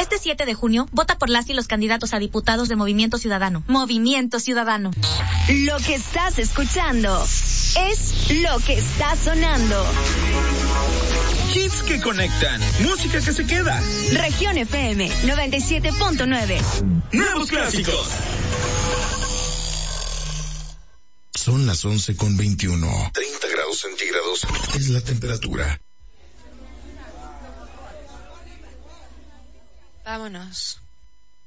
Este 7 de junio, vota por las y los candidatos a diputados de Movimiento Ciudadano. Movimiento Ciudadano. Lo que estás escuchando es lo que está sonando. Hits que conectan, música que se queda. Región FM 97.9. Nuevos clásicos. Son las 11:21. 30 grados centígrados es la temperatura. Vámonos.